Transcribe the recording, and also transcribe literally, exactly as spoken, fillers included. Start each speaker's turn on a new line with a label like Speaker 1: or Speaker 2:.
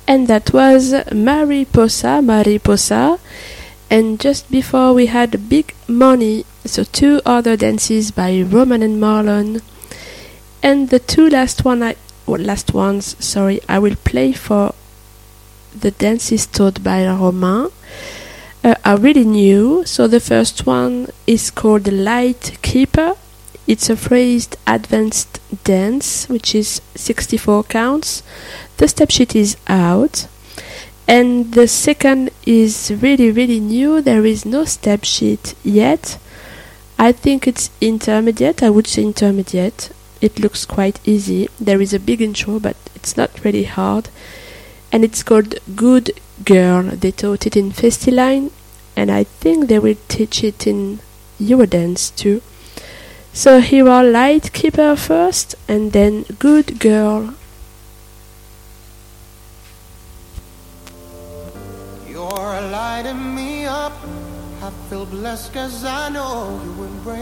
Speaker 1: And that was Mariposa, Mariposa. And just before we had Big Money, so two other dances by Roman and Marlon. And the two last one I well, last ones, sorry, I will play for the dances taught by Romain. Uh, are really new. So the first one is called the Light Keeper. It's a phrased advanced dance, which is sixty-four counts. The step sheet is out. And the second is really, really new. There is no step sheet yet. I think it's intermediate. I would say intermediate. It looks quite easy. There is a big intro, but it's not really hard. And it's called Good Girl. They taught it in Festiline, and I think they will teach it in Eurodance too. So here are Light Keeper first, and then Good Girl.
Speaker 2: You're lighting me up. I feel blessed 'cause I know you embrace